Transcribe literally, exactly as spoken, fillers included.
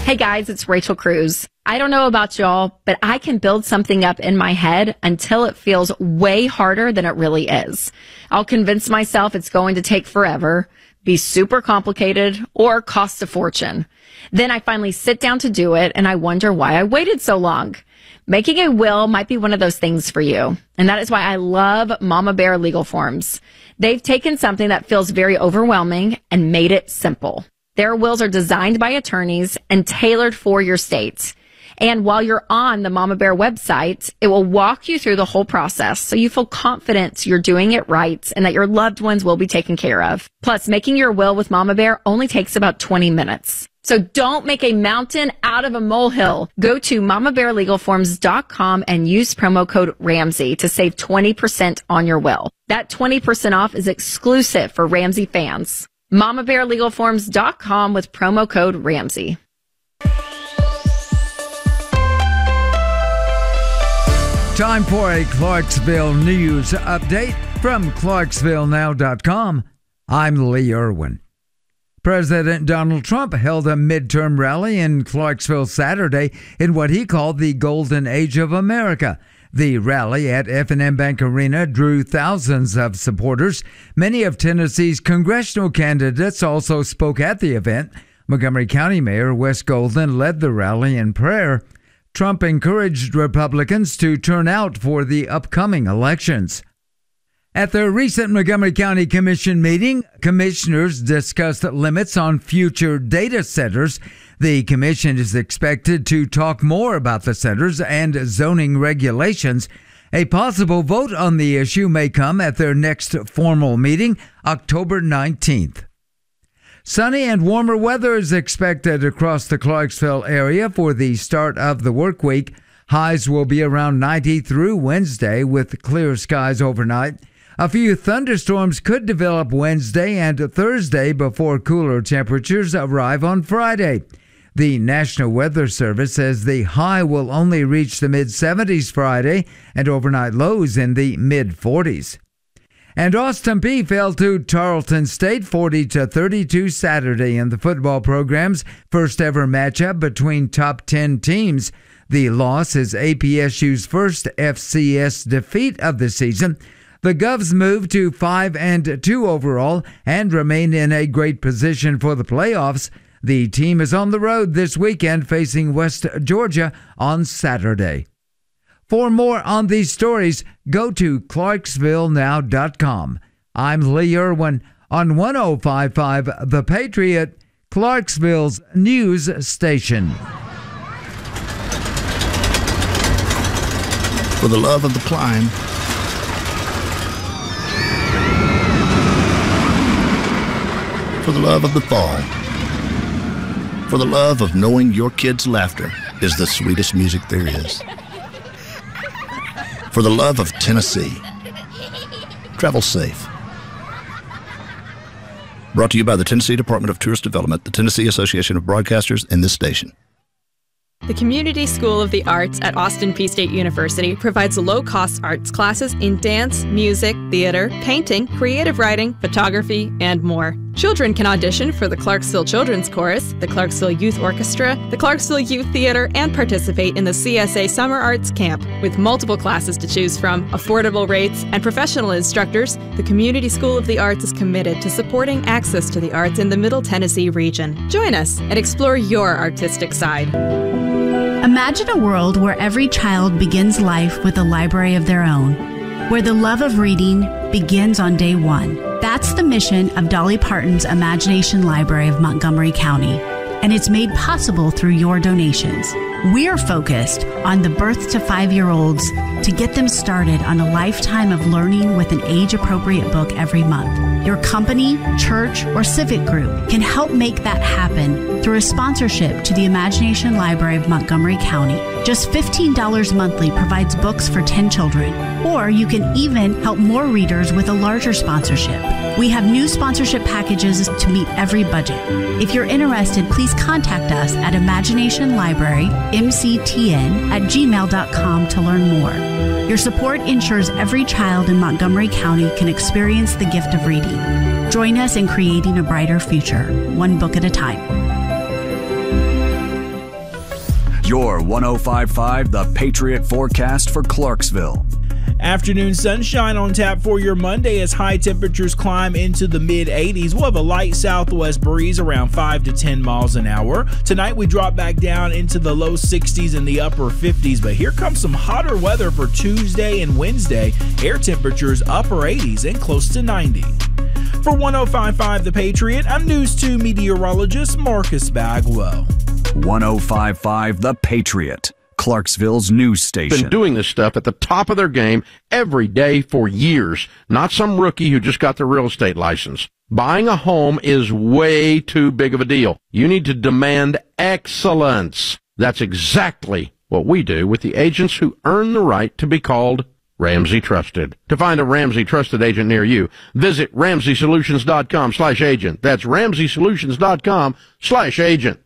Hey guys, it's Rachel Cruz. I don't know about y'all, but I can build something up in my head until it feels way harder than it really is. I'll convince myself it's going to take forever, be super complicated, or cost a fortune. Then I finally sit down to do it, and I wonder why I waited so long. Making a will might be one of those things for you, and that is why I love Mama Bear Legal Forms. They've taken something that feels very overwhelming and made it simple. Their wills are designed by attorneys and tailored for your state. And while you're on the Mama Bear website, it will walk you through the whole process so you feel confident you're doing it right and that your loved ones will be taken care of. Plus, making your will with Mama Bear only takes about twenty minutes. So don't make a mountain out of a molehill. Go to mama bear legal forms dot com and use promo code Ramsey to save twenty percent on your will. That twenty percent off is exclusive for Ramsey fans. mama bear legal forms dot com with promo code Ramsey. Time for a Clarksville news update from clarksville now dot com. I'm Lee Irwin. President Donald Trump held a midterm rally in Clarksville Saturday in what he called the Golden Age of America. The rally at F and M Bank Arena drew thousands of supporters. Many of Tennessee's congressional candidates also spoke at the event. Montgomery County Mayor Wes Golden led the rally in prayer. Trump encouraged Republicans to turn out for the upcoming elections. At the recent Montgomery County Commission meeting, commissioners discussed limits on future data centers. The commission is expected to talk more about the centers and zoning regulations. A possible vote on the issue may come at their next formal meeting, October nineteenth. Sunny and warmer weather is expected across the Clarksville area for the start of the work week. Highs will be around ninety through Wednesday with clear skies overnight. A few thunderstorms could develop Wednesday and Thursday before cooler temperatures arrive on Friday. The National Weather Service says the high will only reach the mid seventies Friday and overnight lows in the mid forties. And Austin Peay fell to Tarleton State forty to thirty-two Saturday in the football program's first ever matchup between top ten teams. The loss is A P S U's first F C S defeat of the season. The Govs move to five and two overall and remain in a great position for the playoffs. The team is on the road this weekend facing West Georgia on Saturday. For more on these stories, go to clarksville now dot com. I'm Lee Irwin on one oh five point five The Patriot, Clarksville's news station. For the love of the climb, for the love of the fall, for the love of knowing your kids' laughter is the sweetest music there is. For the love of Tennessee, travel safe. Brought to you by the Tennessee Department of Tourist Development, the Tennessee Association of Broadcasters, and this station. The Community School of the Arts at Austin Peay State University provides low-cost arts classes in dance, music, theater, painting, creative writing, photography, and more. Children can audition for the Clarksville Children's Chorus, the Clarksville Youth Orchestra, the Clarksville Youth Theater, and participate in the C S A Summer Arts Camp. With multiple classes to choose from, affordable rates, and professional instructors, the Community School of the Arts is committed to supporting access to the arts in the Middle Tennessee region. Join us and explore your artistic side. Imagine a world where every child begins life with a library of their own, where the love of reading begins on day one. That's the mission of Dolly Parton's Imagination Library of Montgomery County, and it's made possible through your donations. We're focused on the birth to five-year-olds to get them started on a lifetime of learning with an age-appropriate book every month. Your company, church, or civic group can help make that happen through a sponsorship to the Imagination Library of Montgomery County. Just fifteen dollars monthly provides books for ten children, or you can even help more readers with a larger sponsorship. We have new sponsorship packages to meet every budget. If you're interested, please contact us at Imagination Library, M C T N, at gmail dot com to learn more. Your support ensures every child in Montgomery County can experience the gift of reading. Join us in creating a brighter future, one book at a time. Your one oh five point five The Patriot forecast for Clarksville. Afternoon sunshine on tap for your Monday as high temperatures climb into the mid eighties. We'll have a light southwest breeze around five to ten miles an hour. Tonight we drop back down into the low sixties and the upper fifties, but here comes some hotter weather for Tuesday and Wednesday. Air temperatures upper eighties and close to ninety. For one oh five point five The Patriot, I'm News two meteorologist Marcus Bagwell. one oh five point five The Patriot, Clarksville's news station. Been doing this stuff at the top of their game every day for years. Not some rookie who just got their real estate license. Buying a home is way too big of a deal. You need to demand excellence. That's exactly what we do with the agents who earn the right to be called Ramsey Trusted. To find a Ramsey Trusted agent near you, visit ramsey solutions dot com slash agent. That's ramsey solutions dot com slash agent.